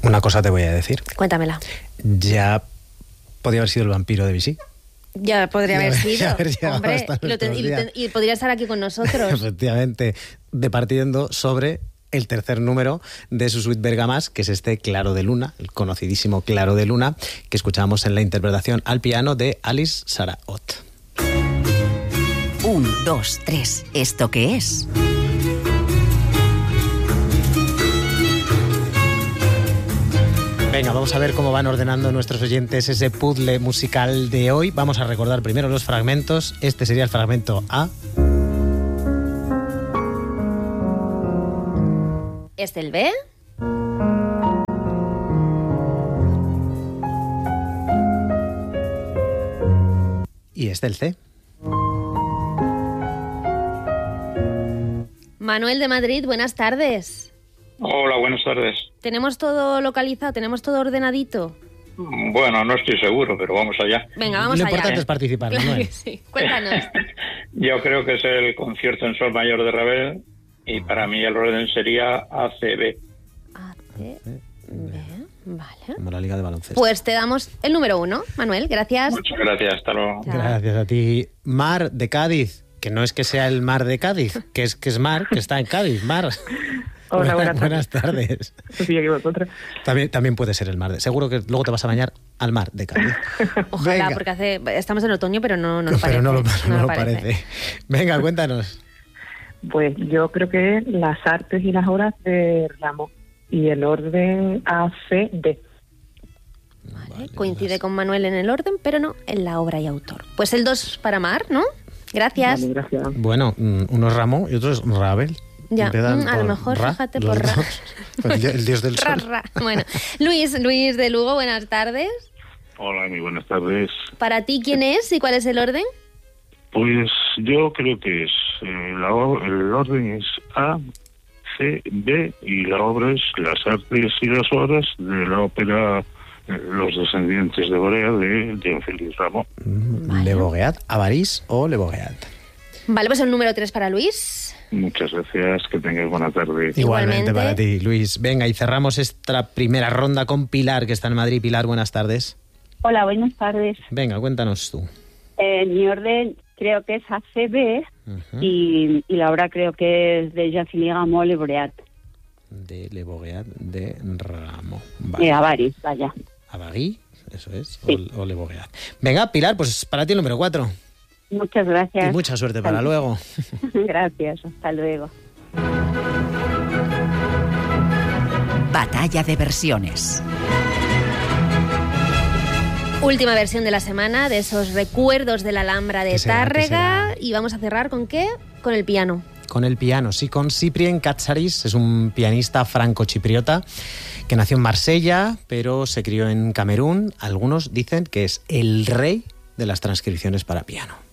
Una cosa te voy a decir. Cuéntamela. Ya podría haber sido el vampiro de Vichy. Ya podría haber sido. Hombre, y podría estar aquí con nosotros. Efectivamente, departiendo sobre el tercer número de su suite Bergamasque, que es este Claro de Luna, el conocidísimo Claro de Luna, que escuchamos en la interpretación al piano de Alice Saraot. 1, 2, 3. ¿Esto qué es? Venga, vamos a ver cómo van ordenando nuestros oyentes ese puzzle musical de hoy. Vamos a recordar primero los fragmentos. Este sería el fragmento A. ¿Es el B? Y este el C. Manuel de Madrid, buenas tardes. Hola, buenas tardes. ¿Tenemos todo localizado? ¿Tenemos todo ordenadito? Bueno, no estoy seguro, pero vamos allá. Venga, vamos Lo allá. importante es participar, Claro Manuel. que sí. Cuéntanos. Yo creo que es el concierto en sol mayor de Ravel y para mí el orden sería ACB. A, C, B. Vale. Como la Liga de Baloncesto. Pues te damos el número 1, Manuel. Gracias. Muchas gracias, hasta luego. Chao. Gracias a ti. Mar de Cádiz, que no es que sea el mar de Cádiz, que es mar, que está en Cádiz. Mar. Hola, Buenas tardes. Sí, aquí vosotros. También puede ser el mar. Seguro que luego te vas a bañar al mar de Cádiz. Ojalá, Venga. porque estamos en otoño, pero no lo parece. Pero no lo parece. Venga, cuéntanos. Pues yo creo que es las artes y las obras de Ramos y el orden ACD. Vale, coincide con Manuel en el orden, pero no en la obra y autor. Pues el 2 para Mar, ¿no? Gracias. Vale, gracias. Bueno, uno es Ramo y otro es Ravel. Ya, Empiezan a lo por mejor, Ra, fíjate, los por Ra. dos. El dios del Ra, sol. ra. Bueno, Luis de Lugo, buenas tardes. Hola, muy buenas tardes. ¿Para ti quién es y cuál es el orden? Pues yo creo que es el orden es A, C, B y la obra es las artes y las obras de la ópera Los descendientes de Borea de Jean-Félix Rameau. Vale. Le Bogueat, Avarís o Le Bogueat. Vale, pues el número 3 para Luis. Muchas gracias, que tengáis buena tarde. Igualmente. Para ti, Luis. Venga, y cerramos esta primera ronda con Pilar, que está en Madrid. Pilar, buenas tardes. Hola, buenas tardes. Venga, cuéntanos tú. Mi orden creo que es ACB y la obra creo que es de Jean-Philippe Rameau, Le Boreat. De Le Bogueat de Rameau. Avaris, vaya. Avarís, eso es, Sí. o Le Bogueat. Venga, Pilar, pues para ti el número 4. Muchas gracias. Y mucha suerte para luego. Gracias, hasta luego. Batalla de versiones. Última versión de la semana de esos recuerdos de la Alhambra de ¿Qué será? Tárrega. Y vamos a cerrar ¿con qué? Con el piano. Con el piano, sí, con Cyprien Katsaris. Es un pianista franco-chipriota que nació en Marsella, pero se crió en Camerún. Algunos dicen que es el rey de las transcripciones para piano.